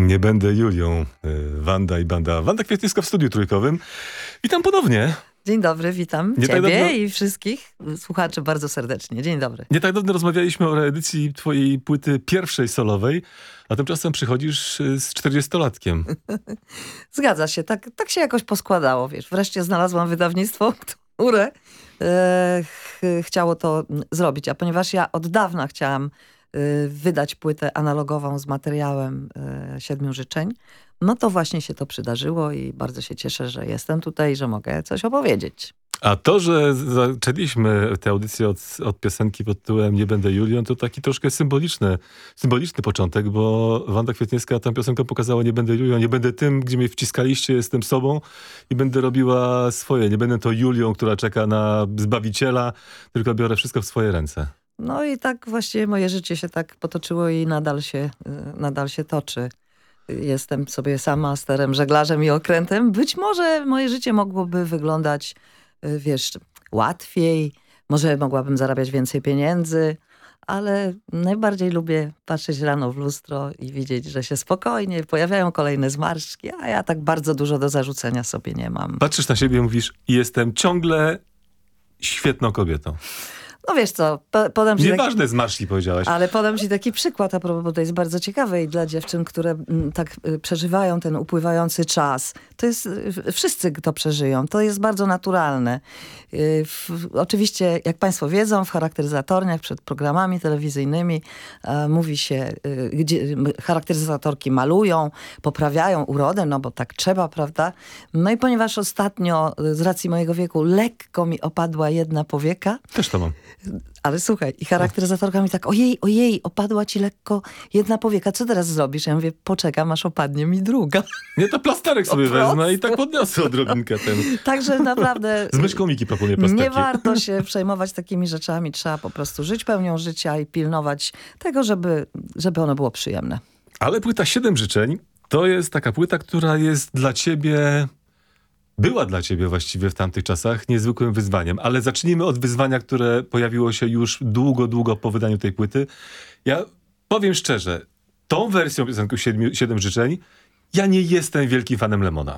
Nie będę Julią. Wanda i banda. Wanda Kwietniewska w studiu trójkowym. Witam ponownie. Dzień dobry, witam Nie tak ciebie dawno- i wszystkich słuchaczy bardzo serdecznie. Dzień dobry. Nie tak dawno rozmawialiśmy o reedycji twojej płyty pierwszej solowej, a tymczasem przychodzisz z 40-latkiem. Zgadza się, tak się jakoś poskładało, wiesz. Wreszcie znalazłam wydawnictwo, które chciało to zrobić, a ponieważ ja od dawna chciałam wydać płytę analogową z materiałem 7 życzeń, no to właśnie się to przydarzyło i bardzo się cieszę, że jestem tutaj i że mogę coś opowiedzieć. A to, że zaczęliśmy tę audycję od piosenki pod tytułem Nie będę Julią, to taki troszkę symboliczny początek, bo Wanda Kwietniewska tą piosenką pokazała: nie będę Julią, nie będę tym, gdzie mnie wciskaliście, jestem sobą i będę robiła swoje. Nie będę to Julią, która czeka na Zbawiciela, tylko biorę wszystko w swoje ręce. No i tak właściwie moje życie się tak potoczyło i nadal się toczy. Jestem sobie sama sterem, żeglarzem i okrętem. Być może moje życie mogłoby wyglądać, wiesz, łatwiej. Może mogłabym zarabiać więcej pieniędzy, ale najbardziej lubię patrzeć rano w lustro i widzieć, że się spokojnie pojawiają kolejne zmarszczki, a ja tak bardzo dużo do zarzucenia sobie nie mam. Patrzysz na siebie i mówisz: jestem ciągle świetną kobietą. No wiesz co, podam ci Nieważne zmarszczki, powiedziałaś. Ale podam ci taki przykład, a propos, bo to jest bardzo ciekawe i dla dziewczyn, które tak przeżywają ten upływający czas. To jest, wszyscy to przeżyją. To jest bardzo naturalne. Oczywiście, jak państwo wiedzą, w charakteryzatorniach przed programami telewizyjnymi mówi się, gdzie charakteryzatorki malują, poprawiają urodę, no bo tak trzeba, prawda? No i ponieważ ostatnio, z racji mojego wieku, lekko mi opadła jedna powieka. Też to mam. Ale słuchaj, i charakteryzatorka mi tak: ojej, opadła ci lekko jedna powieka, co teraz zrobisz? Ja mówię: poczekam, aż opadnie mi druga. Nie, to plasterek sobie wezmę i tak podniosę odrobinkę ten. Także naprawdę Z myszką Miki proponuję plasterki. nie warto się przejmować takimi rzeczami. Trzeba po prostu żyć pełnią życia i pilnować tego, żeby ono było przyjemne. Ale płyta 7 życzeń to jest taka płyta, która jest dla ciebie... Była dla ciebie właściwie w tamtych czasach niezwykłym wyzwaniem. Ale zacznijmy od wyzwania, które pojawiło się już długo po wydaniu tej płyty. Ja powiem szczerze, tą wersją piosenki 7 życzeń ja nie jestem wielkim fanem Lemona.